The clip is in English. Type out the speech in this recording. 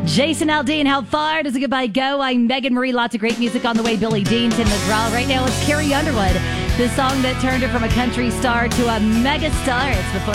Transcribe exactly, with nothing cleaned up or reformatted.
Jason Aldean, how far does a goodbye go? I'm Megan Marie. Lots of great music on the way. Billy Dean, Tim McGraw. Right now it's Carrie Underwood, the song that turned her from a country star to a mega star. It's before